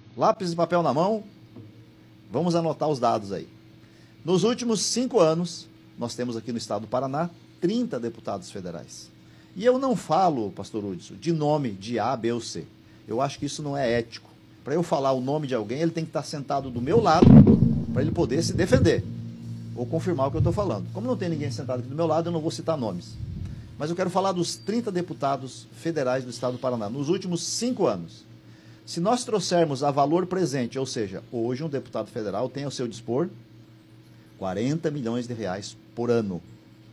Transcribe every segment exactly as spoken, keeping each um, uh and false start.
Lápis e papel na mão, vamos anotar os dados aí. Nos últimos cinco anos, nós temos aqui no estado do Paraná trinta deputados federais. E eu não falo, pastor Hudson, de nome de A, B ou C. Eu acho que isso não é ético. Para eu falar o nome de alguém, ele tem que estar sentado do meu lado para ele poder se defender ou confirmar o que eu estou falando. Como não tem ninguém sentado aqui do meu lado, eu não vou citar nomes. Mas eu quero falar dos trinta deputados federais do estado do Paraná, nos últimos cinco anos. Se nós trouxermos a valor presente, ou seja, hoje um deputado federal tem ao seu dispor quarenta milhões de reais por ano.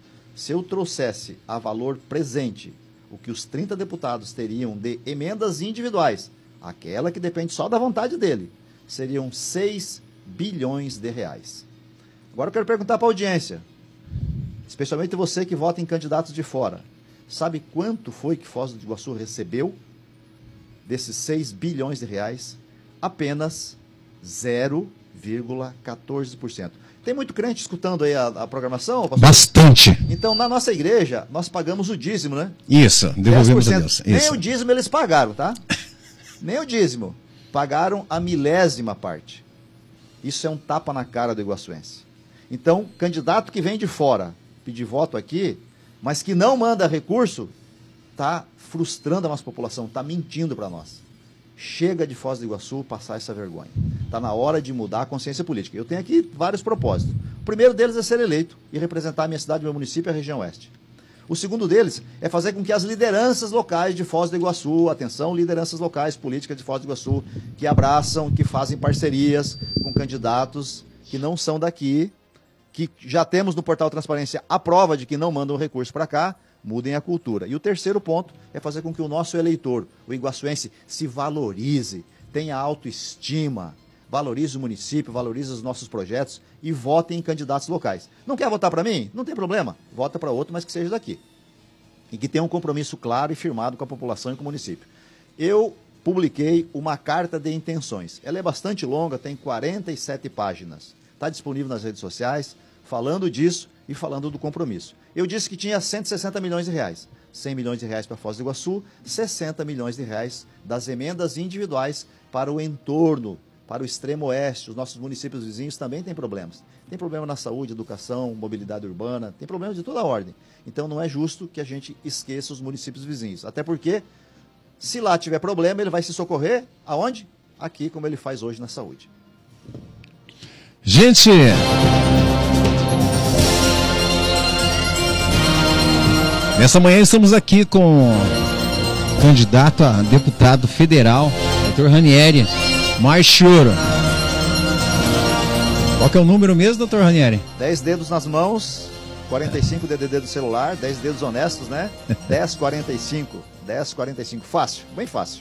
Se eu trouxesse a valor presente o que os trinta deputados teriam de emendas individuais, aquela que depende só da vontade dele, seriam seis bilhões de reais. Agora eu quero perguntar para a audiência, especialmente você que vota em candidatos de fora, sabe quanto foi que Foz do Iguaçu recebeu desses seis bilhões de reais? Apenas zero vírgula quatorze por cento. Tem muito crente escutando aí a, a programação? Pastor? Bastante. Então, na nossa igreja, nós pagamos o dízimo, né? Isso, devolvemos a Deus. Isso. Nem o dízimo eles pagaram, tá? Nem o dízimo. Pagaram a milésima parte. Isso é um tapa na cara do iguaçuense. Então, candidato que vem de fora pedir voto aqui, mas que não manda recurso, está frustrando a nossa população, está mentindo para nós. Chega de Foz do Iguaçu passar essa vergonha. Está na hora de mudar a consciência política. Eu tenho aqui vários propósitos. O primeiro deles é ser eleito e representar a minha cidade, meu município e a região oeste. O segundo deles é fazer com que as lideranças locais de Foz do Iguaçu, atenção, lideranças locais políticas de Foz do Iguaçu, que abraçam, que fazem parcerias com candidatos que não são daqui, que já temos no portal Transparência a prova de que não mandam recurso para cá, mudem a cultura. E o terceiro ponto é fazer com que o nosso eleitor, o iguaçuense, se valorize, tenha autoestima, valorize o município, valorize os nossos projetos e vote em candidatos locais. Não quer votar para mim? Não tem problema. Vota para outro, mas que seja daqui. E que tenha um compromisso claro e firmado com a população e com o município. Eu publiquei uma carta de intenções. Ela é bastante longa, tem quarenta e sete páginas. Está disponível nas redes sociais, falando disso e falando do compromisso. Eu disse que tinha cento e sessenta milhões de reais. cem milhões de reais para Foz do Iguaçu, sessenta milhões de reais das emendas individuais para o entorno, para o extremo oeste. Os nossos municípios vizinhos também têm problemas. Tem problema na saúde, educação, mobilidade urbana, tem problemas de toda a ordem. Então não é justo que a gente esqueça os municípios vizinhos. Até porque, se lá tiver problema, ele vai se socorrer aonde? Aqui, como ele faz hoje na saúde. Gente... Nessa manhã estamos aqui com o candidato a deputado federal, doutor Ranieri Marchioro. Qual que é o número mesmo, doutor Ranieri? dez dedos nas mãos, quarenta e cinco D D D do celular, dez dedos honestos, né? dez quarenta e cinco, dez quarenta e cinco, fácil, bem fácil.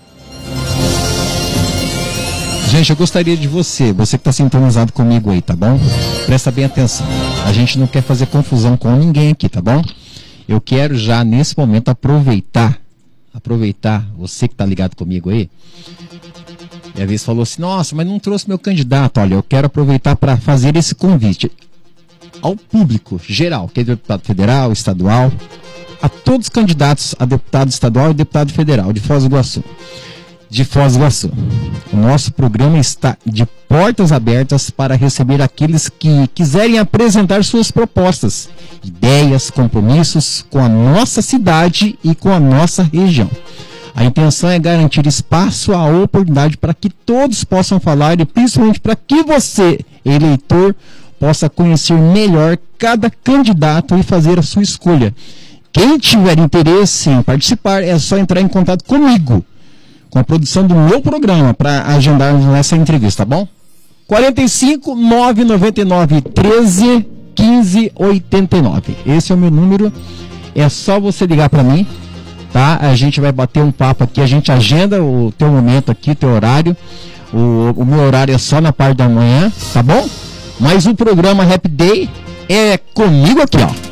Gente, eu gostaria de você, você que está sintonizado comigo aí, tá bom? Presta bem atenção, a gente não quer fazer confusão com ninguém aqui, tá bom? Eu quero já, nesse momento, aproveitar, aproveitar, você que está ligado comigo aí, e às vezes falou assim, nossa, mas não trouxe meu candidato. Olha, eu quero aproveitar para fazer esse convite ao público geral, que é deputado federal, estadual, a todos os candidatos a deputado estadual e deputado federal de Foz do Iguaçu. De Foz do Iguaçu. O nosso programa está de portas abertas para receber aqueles que quiserem apresentar suas propostas, ideias, compromissos com a nossa cidade e com a nossa região. A intenção é garantir espaço, a oportunidade para que todos possam falar e principalmente para que você, eleitor, possa conhecer melhor cada candidato e fazer a sua escolha. Quem tiver interesse em participar é só entrar em contato comigo, com a produção do meu programa, para agendarmos essa entrevista, tá bom? quarenta e cinco, nove nove nove, treze, quinze, oitenta e nove. Esse é o meu número. É só você ligar para mim, tá? A gente vai bater um papo aqui, a gente agenda o teu momento aqui, teu horário. O, o meu horário é só na parte da manhã, tá bom? Mas o programa Happy Day é comigo aqui, ó.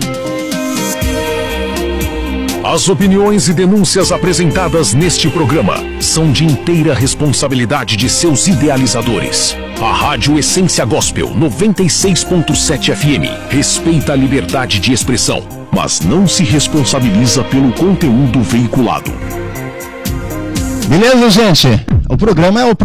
As opiniões e denúncias apresentadas neste programa são de inteira responsabilidade de seus idealizadores. A Rádio Essência Gospel noventa e seis ponto sete F M respeita a liberdade de expressão, mas não se responsabiliza pelo conteúdo veiculado. Beleza, gente? O programa é o